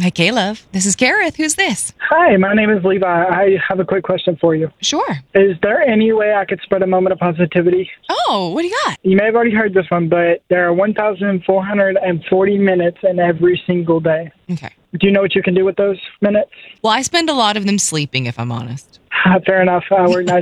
Hi, Caleb. This is Gareth. Who's this? Hi, my name is Levi. I have a quick question for you. Sure. Is there any way I could spread a moment of positivity? Oh, what do you got? You may have already heard this one, but there are 1,440 minutes in every single day. Okay. Do you know what you can do with those minutes? Well, I spend a lot of them sleeping, if I'm honest. Fair enough. I work night